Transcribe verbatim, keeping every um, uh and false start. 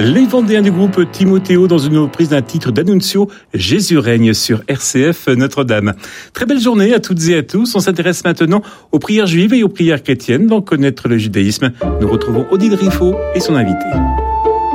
Les Vendéens du groupe Timothéo dans une reprise d'un titre d'Annunzio, Jésus règne sur R C F Notre-Dame. Très belle journée à toutes et à tous. On s'intéresse maintenant aux prières juives et aux prières chrétiennes. Dans Connaître le judaïsme, nous retrouvons Odile Riffaut et son invité.